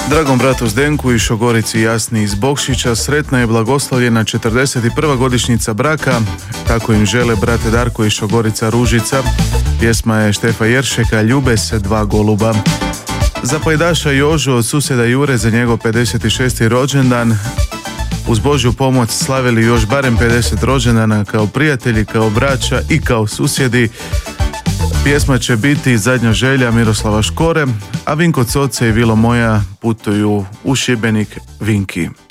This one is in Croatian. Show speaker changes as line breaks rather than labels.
Dragom bratu Zdenku i šogorici Jasni iz Bokšića sretna je blagoslovljena 41. godišnjica braka, tako im žele brate Darko i šogorica Ružica. Pjesma je Štefa Jeršeka, Ljube se dva goluba. Za pajdaša Jožu od susjeda Jure za njegov 56. rođendan. Uz Božju pomoć slavili još barem 50 rođendana kao prijatelji, kao braća i kao susjedi. Pjesma će biti Zadnja želja Miroslava Škore, a Vinko Coce i Vilo moja putuju u Šibenik. Vinki.